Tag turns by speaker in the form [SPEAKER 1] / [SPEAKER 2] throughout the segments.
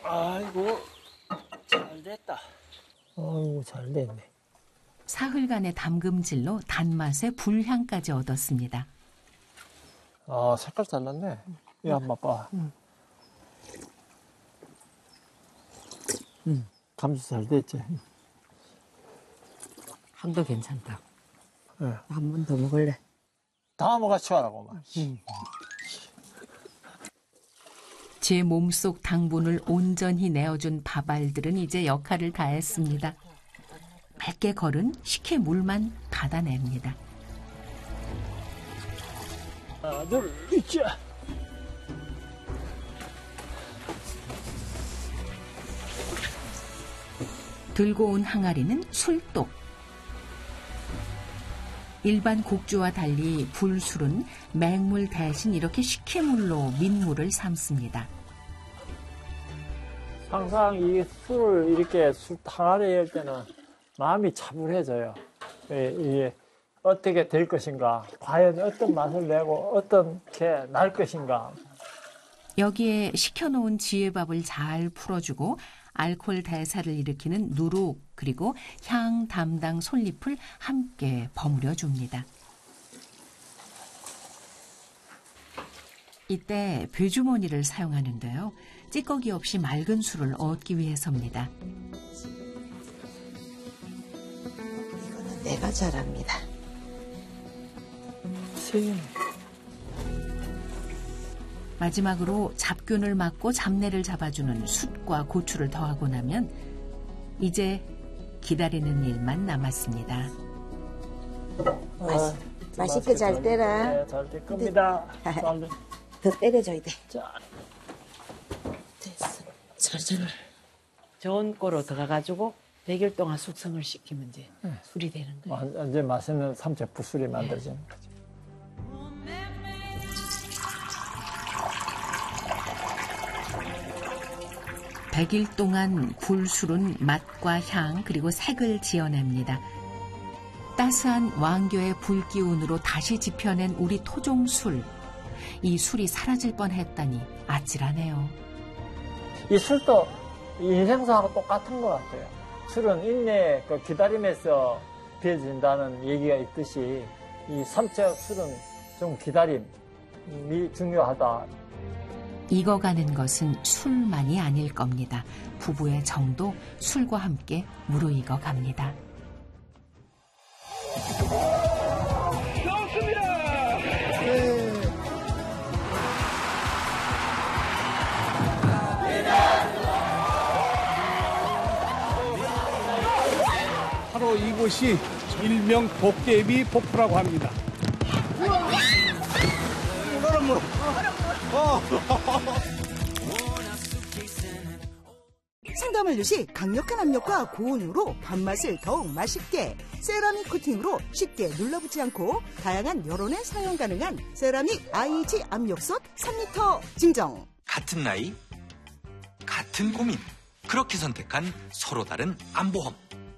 [SPEAKER 1] 아이고, 잘 됐다.
[SPEAKER 2] 아이고, 잘 됐네.
[SPEAKER 3] 사흘간의 담금질로 단맛의 불향까지 얻었습니다.
[SPEAKER 2] 아, 색깔 잘 났네. 이 한번 봐. 감수 잘 됐지.
[SPEAKER 4] 향도 괜찮다.
[SPEAKER 2] 네.
[SPEAKER 4] 한 번 더 먹을래?
[SPEAKER 2] 다음과 같이 하라고 막.
[SPEAKER 3] 제 몸속 당분을 온전히 내어준 밥알들은 이제 역할을 다했습니다. 맑게 걸은 식혜 물만 받아냅니다.
[SPEAKER 2] 하나, 둘, 셋.
[SPEAKER 3] 들고 온 항아리는 술독. 일반 국주와 달리 불술은 맹물 대신 이렇게 식혜물로 민물을 삶습니다.
[SPEAKER 2] 항상 이 술을 이렇게 술 항아리에 할 때는 마음이 차분해져요. 이게 어떻게 될 것인가, 과연 어떤 맛을 내고 어떻게 날 것인가.
[SPEAKER 3] 여기에 식혀놓은 지혜밥을 잘 풀어주고 알코올 대사를 일으키는 누룩 그리고 향 담당 솔잎을 함께 버무려 줍니다. 이때 배주머니를 사용하는데요. 찌꺼기 없이 맑은 술을 얻기 위해서입니다.
[SPEAKER 4] 이거는 내가 잘합니다.
[SPEAKER 3] 마지막으로 잡균을 막고 잡내를 잡아주는 숯과 고추를 더하고 나면 이제 기다리는 일만 남았습니다.
[SPEAKER 4] 맛있게 잘 때라.
[SPEAKER 2] 네, 잘 될 겁니다.
[SPEAKER 4] 더 때려줘야 돼.
[SPEAKER 2] 자.
[SPEAKER 4] 됐어. 잘잘.
[SPEAKER 5] 좋은 꼴로 들어가가지고 100일 동안 숙성을 시키면 이제 술이 되는 거예요.
[SPEAKER 2] 완전 맛있는 삼척 술이 만들어지는 거죠.
[SPEAKER 3] 백 일 동안 굴술은 맛과 향 그리고 색을 지어냅니다. 따스한 왕교의 불기운으로 다시 지펴낸 우리 토종술. 이 술이 사라질 뻔했다니 아찔하네요.
[SPEAKER 2] 이 술도 인생사하고 똑같은 것 같아요. 술은 인내, 기다림에서 비어진다는 얘기가 있듯이 이 삼척 술은 좀 기다림이 중요하다.
[SPEAKER 3] 익어가는 것은 술만이 아닐 겁니다. 부부의 정도 술과 함께 무르익어 갑니다.
[SPEAKER 1] 좋습니다. 네.
[SPEAKER 6] 바로 이곳이 일명 도깨비 폭포라고 합니다.
[SPEAKER 7] 상담 완료시 강력한 압력과 고온으로 밥맛을 더욱 맛있게 세라믹 코팅으로 쉽게 눌러붙지 않고 다양한 여론에 사용 가능한 세라믹 IH 압력솥 3리터 증정.
[SPEAKER 8] 같은 나이, 같은 고민. 그렇게 선택한 서로 다른 안보험.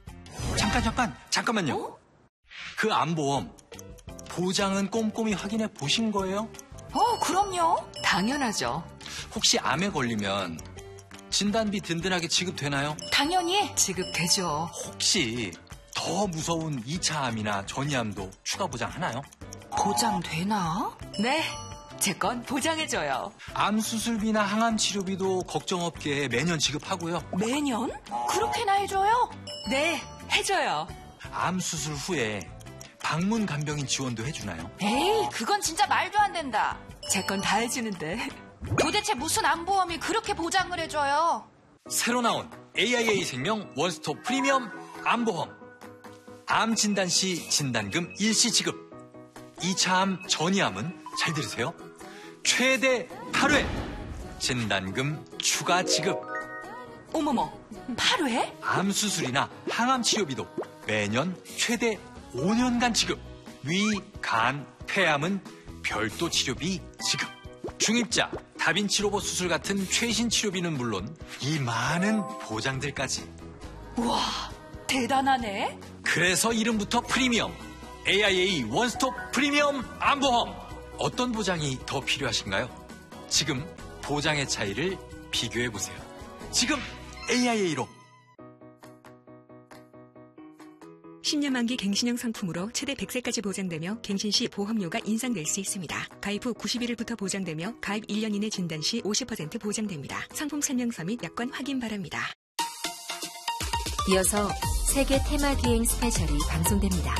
[SPEAKER 8] 잠깐만요. 그 안보험 보장은 꼼꼼히 확인해 보신 거예요?
[SPEAKER 9] 그럼요. 당연하죠.
[SPEAKER 8] 혹시 암에 걸리면 진단비 든든하게 지급되나요?
[SPEAKER 9] 당연히 지급되죠.
[SPEAKER 8] 혹시 더 무서운 2차 암이나 전이암도 추가 보장하나요?
[SPEAKER 9] 보장되나? 네, 제 건 보장해줘요.
[SPEAKER 8] 암 수술비나 항암 치료비도 걱정 없게 매년 지급하고요.
[SPEAKER 9] 매년? 그렇게나 해줘요? 네, 해줘요.
[SPEAKER 8] 암 수술 후에 방문 간병인 지원도 해주나요?
[SPEAKER 9] 에이, 그건 진짜 말도 안 된다. 제 건 다 해주는데. 도대체 무슨 암보험이 그렇게 보장을 해줘요?
[SPEAKER 8] 새로 나온 AIA 생명 원스톱 프리미엄 암보험. 암 진단 시 진단금 일시 지급. 2차 암 전이암은 잘 들으세요. 최대 8회 진단금 추가 지급.
[SPEAKER 9] 어머머, 8회?
[SPEAKER 8] 암 수술이나 항암 치료비도 매년 최대 5년간 지급. 위, 간, 폐암은 별도 치료비 지급. 중입자, 다빈치 로봇 수술 같은 최신 치료비는 물론 이 많은 보장들까지.
[SPEAKER 9] 우와, 대단하네.
[SPEAKER 8] 그래서 이름부터 프리미엄. AIA 원스톱 프리미엄 암보험. 어떤 보장이 더 필요하신가요? 지금 보장의 차이를 비교해보세요. 지금 AIA로.
[SPEAKER 10] 10년 만기 갱신형 상품으로 최대 100세까지 보장되며 갱신 시 보험료가 인상될 수 있습니다. 가입 후 90일부터 보장되며 가입 1년 이내 진단 시 50% 보장됩니다. 상품 설명서 및 약관 확인 바랍니다.
[SPEAKER 11] 이어서 세계 테마 기행 스페셜이 방송됩니다.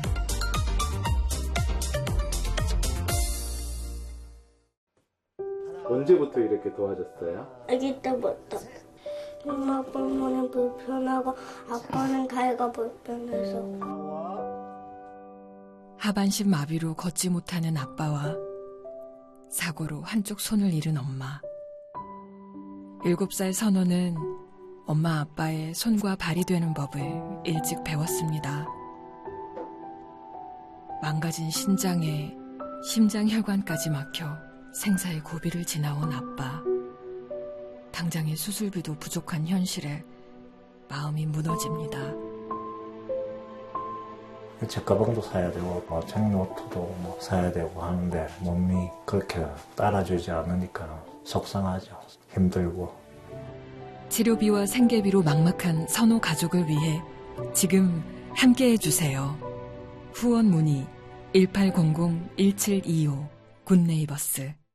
[SPEAKER 12] 언제부터 이렇게 도와줬어요?
[SPEAKER 13] 아기 때부터. 엄마 때문에 불편하고 아빠는 다이가 불편해서.
[SPEAKER 14] 하반신 마비로 걷지 못하는 아빠와 사고로 한쪽 손을 잃은 엄마. 7살 선호는 엄마 아빠의 손과 발이 되는 법을 일찍 배웠습니다. 망가진 신장에 심장혈관까지 막혀 생사의 고비를 지나온 아빠. 당장의 수술비도 부족한 현실에 마음이 무너집니다.
[SPEAKER 2] 책가방도 사야 되고 책노트도 사야 되고 하는데 몸이 그렇게 따라주지 않으니까 속상하죠. 힘들고.
[SPEAKER 14] 치료비와 생계비로 막막한 선호 가족을 위해 지금 함께해 주세요. 후원 문의 1800-1725 굿네이버스.